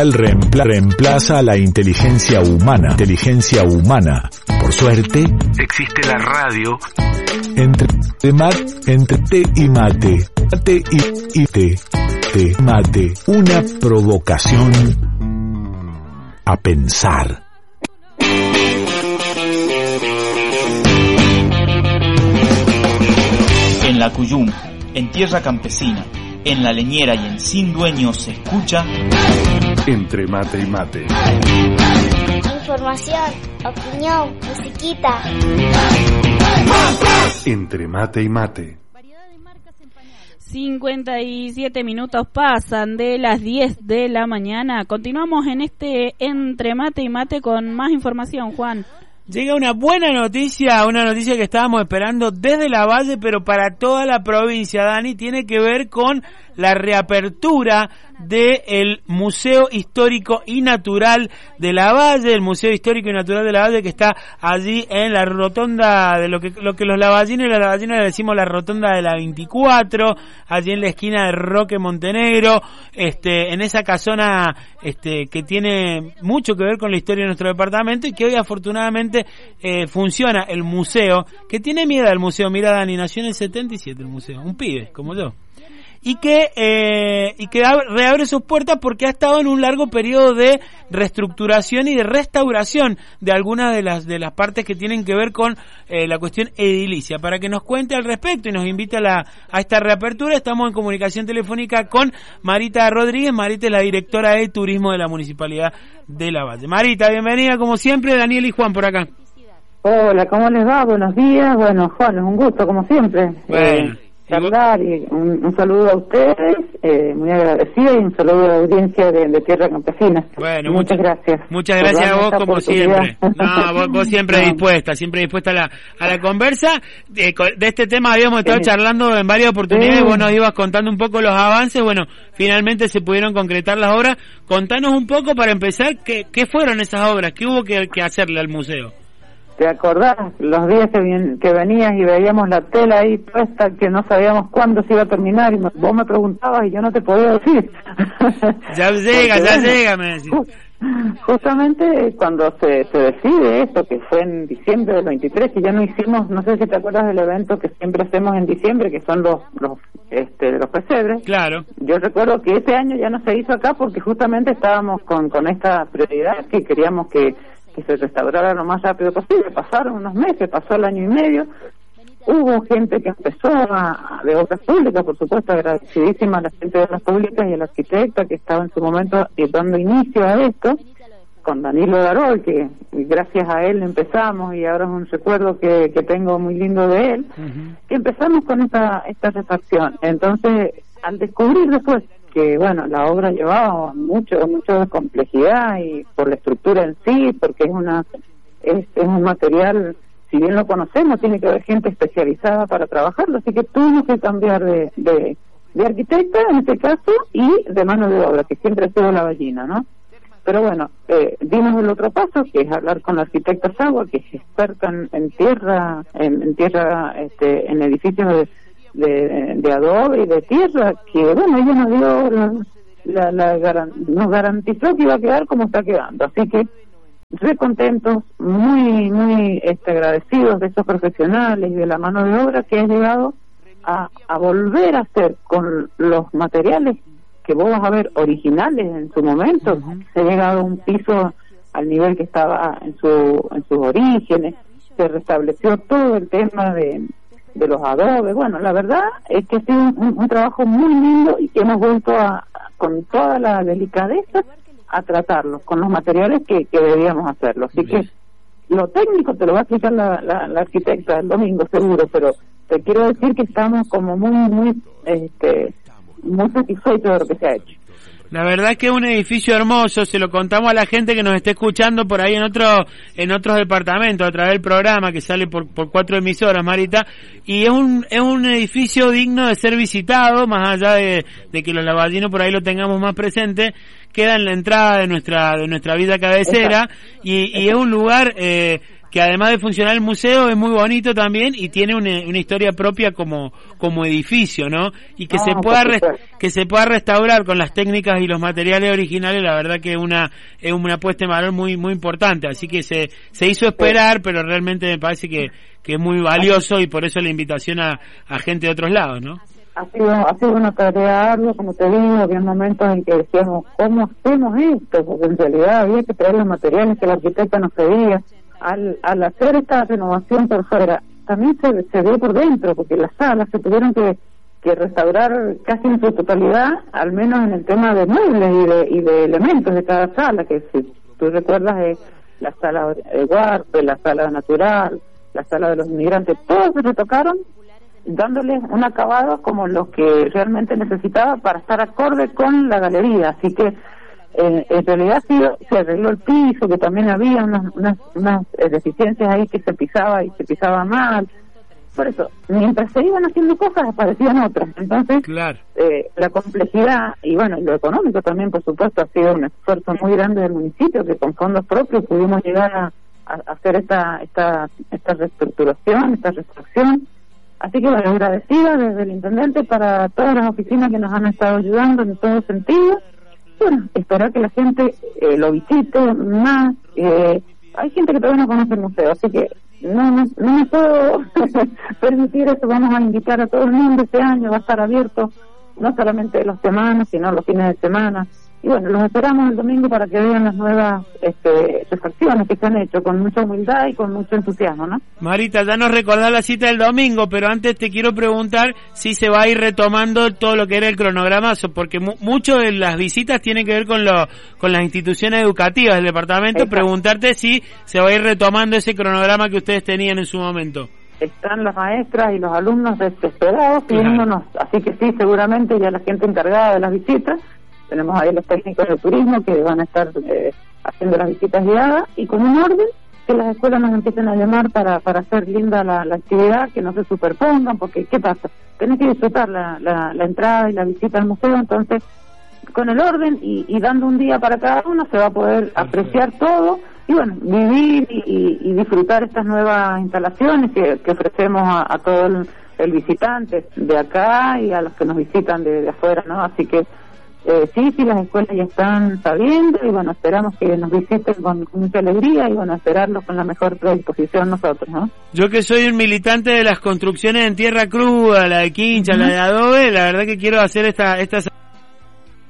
reemplaza a la inteligencia humana. Por suerte, existe la radio. Entre té y mate. Mate. Una provocación a pensar. En la Cuyum, en tierra campesina, en la leñera y en Sin Dueños se escucha Entre Mate y Mate. Información, opinión, musiquita. Entre Mate y Mate. 57 minutos pasan de las 10 de la mañana. Continuamos en este Entre Mate y Mate con más información, Juan. Llega una buena noticia, que estábamos esperando desde Lavalle, pero para toda la provincia, Dani, tiene que ver con la reapertura del Museo Histórico y Natural de Lavalle, el Museo Histórico y Natural de Lavalle, que está allí en la rotonda de lo que los lavallinos y las lavallinas le decimos la rotonda de la 24, allí en la esquina de Roque Montenegro, en esa casona que tiene mucho que ver con la historia de nuestro departamento y que hoy afortunadamente funciona el museo, que tiene miedo al museo. Mira, Dani, nació en el 77 el museo, un pibe como yo. Y que reabre sus puertas porque ha estado en un largo periodo de reestructuración y de restauración de algunas de las partes que tienen que ver con la cuestión edilicia. Para que nos cuente al respecto y nos invite a esta reapertura, estamos en comunicación telefónica con Marita Rodríguez. Marita es la directora de turismo de la Municipalidad de Lavalle. Marita, bienvenida como siempre. Daniel y Juan por acá. Hola, ¿cómo les va? Buenos días. Bueno, Juan, es un gusto como siempre. Bueno. Charlar y un saludo a ustedes, muy agradecido, y un saludo a la audiencia de Tierra Campesina. Bueno, muchas gracias. Muchas gracias a vos como siempre. No, vos siempre dispuesta a la conversa. De este tema habíamos estado charlando en varias oportunidades, vos nos ibas contando un poco los avances, bueno, finalmente se pudieron concretar las obras. Contanos un poco para empezar, ¿qué fueron esas obras? ¿Qué hubo que hacerle al museo? ¿Te acordás los días que venías y veíamos la tela ahí puesta, que no sabíamos cuándo se iba a terminar y vos me preguntabas y yo no te podía decir? Ya llega, me decís. Justamente cuando se decide esto, que fue en diciembre del 23, que ya no hicimos, no sé si te acuerdas del evento que siempre hacemos en diciembre, que son los pesebres. Claro. Yo recuerdo que ese año ya no se hizo acá porque justamente estábamos con esta prioridad que queríamos que se restaurara lo más rápido posible. Pasaron unos meses, pasó el año y medio, hubo gente que empezó de obras públicas, por supuesto, agradecidísima a la gente de obras públicas y al arquitecto que estaba en su momento dando inicio a esto, con Danilo Darol, que gracias a él empezamos, y ahora es un recuerdo que tengo muy lindo de él, que empezamos con esta refacción. Entonces, al descubrir después que bueno, la obra llevaba mucho de complejidad y por la estructura en sí, porque es un material, si bien lo conocemos, tiene que haber gente especializada para trabajarlo, así que tuvimos que cambiar de arquitecta en este caso y de mano de obra, que siempre ha sido la ballina, ¿no? Pero bueno, dimos el otro paso, que es hablar con la arquitecta Sagua, que es experta en tierra, en edificios de adobe y de tierra, que bueno, ella nos dio nos garantizó que iba a quedar como está quedando, así que re contentos, muy agradecidos de esos profesionales y de la mano de obra que ha llegado a volver a hacer con los materiales que vos vas a ver originales en su momento. Se ha llegado a un piso al nivel que estaba en sus orígenes, se restableció todo el tema de los adobes. Bueno, la verdad es que ha sido un trabajo muy lindo y que hemos vuelto con toda la delicadeza a tratarlo con los materiales que debíamos hacerlo. Así que lo técnico te lo va a explicar la arquitecta el domingo seguro, pero te quiero decir que estamos como muy satisfechos de lo que se ha hecho. La verdad es que es un edificio hermoso, se lo contamos a la gente que nos esté escuchando por ahí en otros departamentos a través del programa que sale por 4 emisoras, Marita, y es un edificio digno de ser visitado, más allá de que los lavallinos por ahí lo tengamos más presente. Queda en la entrada de nuestra villa cabecera y es un lugar que además de funcionar el museo es muy bonito también y tiene una historia propia como edificio, ¿no? Y que se pueda restaurar con las técnicas y los materiales originales, la verdad que es una puesta en valor muy muy importante, así que se hizo esperar, pero realmente me parece que es muy valioso y por eso la invitación a gente de otros lados, ¿no? Ha sido una tarea ardua, como te digo, había momentos en que decíamos, ¿cómo hacemos esto? Porque en realidad había que traer los materiales que el arquitecto nos pedía. Al hacer esta renovación por fuera, también se ve por dentro, porque las salas se tuvieron que restaurar casi en su totalidad, al menos en el tema de muebles y de elementos de cada sala, que si tú recuerdas la sala de Huarte, la sala natural, la sala de los inmigrantes, todos se retocaron, dándoles un acabado como los que realmente necesitaba para estar acorde con la galería. Así que en realidad sí se arregló el piso, que también había unas deficiencias ahí, que se pisaba mal. Por eso, mientras se iban haciendo cosas, aparecían otras. Entonces, claro. La complejidad y bueno, lo económico también, por supuesto, ha sido un esfuerzo muy grande del municipio, que con fondos propios pudimos llegar a hacer esta reestructuración, esta restricción. Así que bueno, agradecida desde el intendente para todas las oficinas que nos han estado ayudando en todo sentido. Bueno, esperar que la gente lo visite más. Hay gente que todavía no conoce el museo, así que no me puedo permitir eso. Vamos a invitar a todo el mundo este año, va a estar abierto no solamente los semanas, sino los fines de semana. Y bueno, los esperamos el domingo para que vean las nuevas refacciones que se han hecho con mucha humildad y con mucho entusiasmo, ¿no? Marita, ya nos recordás la cita del domingo, pero antes te quiero preguntar si se va a ir retomando todo lo que era el cronogramazo, porque mucho de las visitas tienen que ver con las instituciones educativas del departamento. Exacto. Preguntarte si se va a ir retomando ese cronograma que ustedes tenían en su momento. Están las maestras y los alumnos desesperados pidiéndonos, así que sí, seguramente ya la gente encargada de las visitas. Tenemos ahí los técnicos de turismo que van a estar haciendo las visitas guiadas y con un orden que las escuelas nos empiecen a llamar para hacer linda la actividad, que no se superpongan, porque ¿qué pasa? Tenés que disfrutar la entrada y la visita al museo, entonces con el orden y dando un día para cada uno se va a poder apreciar todo y bueno, vivir y disfrutar estas nuevas instalaciones que ofrecemos a todo el visitante de acá y a los que nos visitan de afuera, ¿no? Así que sí, las escuelas ya están sabiendo y bueno, esperamos que nos visiten con mucha alegría y bueno, esperarlos con la mejor predisposición nosotros, ¿no? Yo que soy un militante de las construcciones en tierra cruda, la de quincha, la de adobe, la verdad que quiero hacer esta